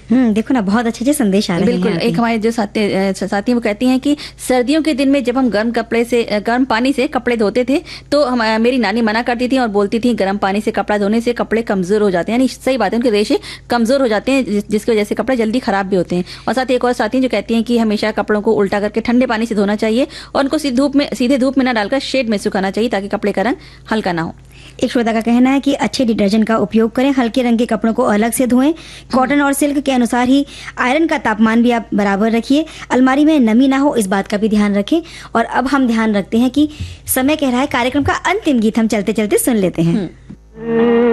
देखो ना, बहुत अच्छे संदेश आ रहे हैं। बिल्कुल। एक हमारे जो साथी वो कहती हैं कि सर्दियों के दिन में जब हम गर्म पानी से कपड़े धोते थे तो मेरी नानी मना करती थी और बोलती थी गर्म पानी से कपड़ा धोने से कपड़े कमजोर हो जाते हैं। यानी सही बात है, उनके रेशे कमजोर हो जाते हैं, जिसकी वजह से कपड़े जल्दी खराब भी होते हैं। और साथ ही एक और साथी जो कहती हैं कि हमेशा कपड़ों को उल्टा करके ठंडे पानी से धोना चाहिए और उनको सीधे धूप में ना डालकर शेड में सुखाना चाहिए ताकि कपड़े का रंग हल्का ना हो। एक श्रोता का कहना है कि अच्छे डिटर्जेंट का उपयोग करें, हल्के रंग के कपड़ों को अलग से धोएं, कॉटन और सिल्क के अनुसार ही आयरन का तापमान भी आप बराबर रखिए, अलमारी में नमी ना हो इस बात का भी ध्यान रखें। और अब हम ध्यान रखते हैं कि समय कह रहा है कार्यक्रम का अंतिम गीत हम चलते चलते सुन लेते हैं।